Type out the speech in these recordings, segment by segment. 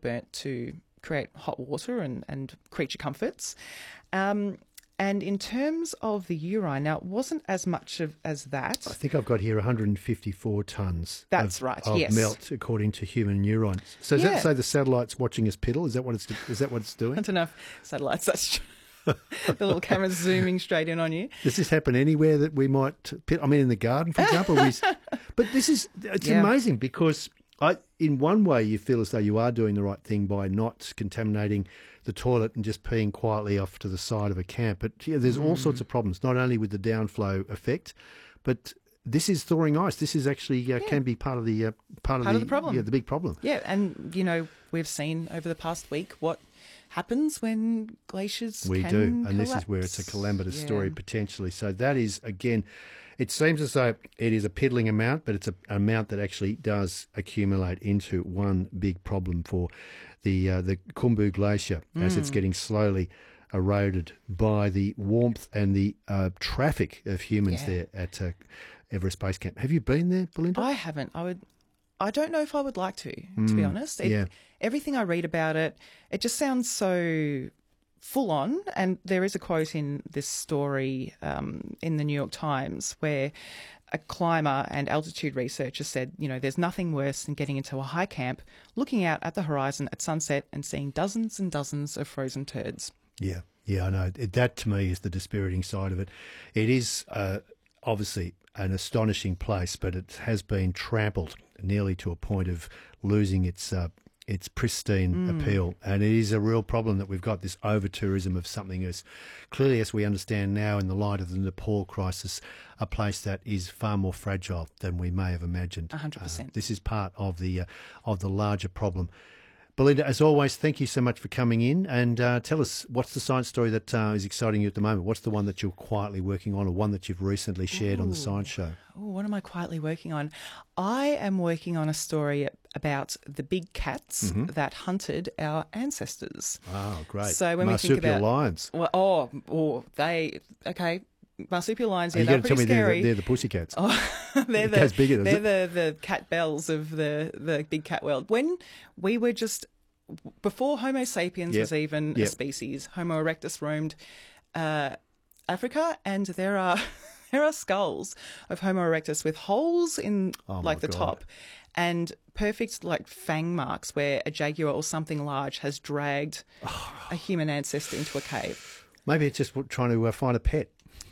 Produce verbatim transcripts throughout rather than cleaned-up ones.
burnt to create hot water and, and creature comforts. Um, and in terms of the urine, now it wasn't as much of, as that. I think I've got here one hundred fifty-four tonnes That's of, right, of yes. melt, according to human neurons. So does Yeah. that say the satellite's watching us piddle? Is that what it's, is that what it's doing? I don't know if satellites, that's true. The little camera's zooming straight in on you. Does this happen anywhere that we might pit? I mean, in the garden, for example. we, but this is, it's Yeah. amazing because I, in one way you feel as though you are doing the right thing by not contaminating the toilet and just peeing quietly off to the side of a camp. But yeah, there's all sorts of problems, not only with the downflow effect, but this is thawing ice. This is actually uh, Yeah. can be part of the uh, part of Part the, of the problem. Yeah, the big problem. Yeah, and, you know, we've seen over the past week what happens when glaciers We can do, and collapse. this is where it's a calamitous Yeah. story potentially. So that is, again, it seems as though it is a piddling amount, but it's a, an amount that actually does accumulate into one big problem for the uh, the Khumbu Glacier as it's getting slowly eroded by the warmth and the uh, traffic of humans Yeah. there at uh, Everest Base Camp. Have you been there, Belinda? I haven't. I would. I don't know if I would like to, to be honest. It, yeah. Everything I read about it, it just sounds so full on. And there is a quote in this story um, in the New York Times where a climber and altitude researcher said, you know, there's nothing worse than getting into a high camp, looking out at the horizon at sunset and seeing dozens and dozens of frozen turds. Yeah, yeah, I know. It, that to me is the dispiriting side of it. It is uh, obviously an astonishing place, but it has been trampled nearly to a point of losing its uh, its pristine Mm. appeal. And it is a real problem that we've got this over-tourism of something as clearly as we understand now in the light of the Nepal crisis, a place that is far more fragile than we may have imagined. one hundred percent. Uh, this is part of the uh, of the larger problem. Belinda, as always, thank you so much for coming in and uh, tell us what's the science story that uh, is exciting you at the moment. What's the one that you're quietly working on or one that you've recently shared on the Science Show? Oh, what am I quietly working on? I am working on a story about the big cats that hunted our ancestors. Oh, great. So when we think Marsupial about- lions. Well, oh, oh, they okay. Marsupial lions, Are yeah, you they're going to tell pretty me they're, scary. the- they're the pussycats? Oh, they're It the goes bigger, does they're it? the the cat bells of the the big cat world. When we were just before Homo sapiens Yep. was even Yep. a species, Homo erectus roamed uh, Africa, and there are there are skulls of Homo erectus with holes in Oh, my like the God. top, and perfect like fang marks where a jaguar or something large has dragged a human ancestor into a cave. Maybe it's just trying to uh, find a pet.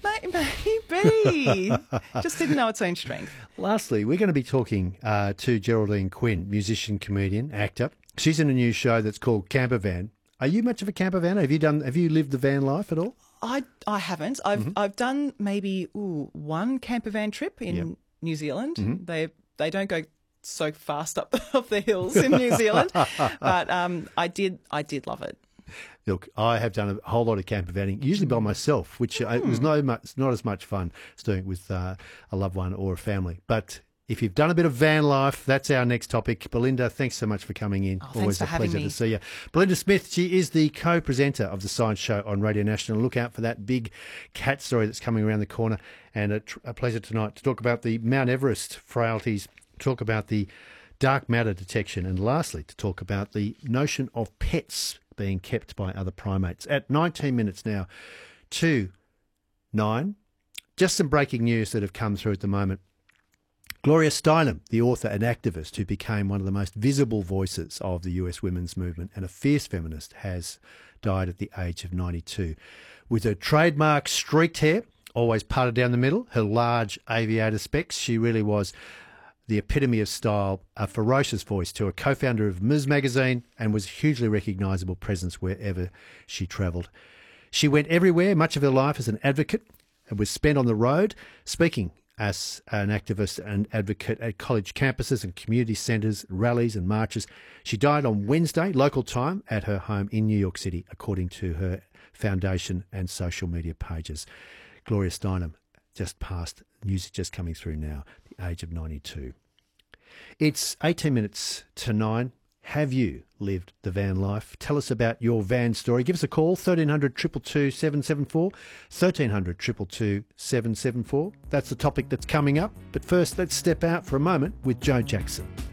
Maybe. Just didn't know its own strength. Lastly, we're going to be talking uh, to Geraldine Quinn, musician, comedian, actor. She's in a new show that's called Camper Van. Are you much of a camper van? Have you done? Have you lived the van life at all? I I haven't. I've Mm-hmm. I've done maybe ooh, one camper van trip in Yep. New Zealand. Mm-hmm. They they don't go so fast up up the hills in New Zealand, but um, I did I did love it. Look, I have done a whole lot of camper vanning, usually by myself, which uh, it was no much, not as much fun as doing it with uh, a loved one or a family. But if you've done a bit of van life, that's our next topic. Belinda, thanks so much for coming in. Oh, thanks Always for a having pleasure me. to see you. Belinda Smith, she is the co-presenter of the Science Show on Radio National. Look out for that big cat story that's coming around the corner. And a, tr- a pleasure tonight to talk about the Mount Everest frailties, talk about the dark matter detection, and lastly, to talk about the notion of pets being kept by other primates. At nineteen minutes now to nine, just some breaking news that have come through at the moment. Gloria Steinem, the author and activist who became one of the most visible voices of the U S women's movement and a fierce feminist, has died at the age of ninety-two. With her trademark streaked hair, always parted down the middle, her large aviator specs, she really was the epitome of style, a ferocious voice to a co-founder of Ms magazine, and was a hugely recognisable presence wherever she travelled. She went everywhere, much of her life as an advocate, and was spent on the road, speaking as an activist and advocate at college campuses and community centres, rallies and marches. She died on Wednesday, local time, at her home in New York City, according to her foundation and social media pages. Gloria Steinem just passed, news is just coming through now, the age of ninety-two. It's eighteen minutes to nine. Have you lived the van life? Tell us about your van story. Give us a call, thirteen hundred, two two two, seven seven four, thirteen hundred, two two two, seven seven four. That's the topic that's coming up. But first, let's step out for a moment with Joe Jackson.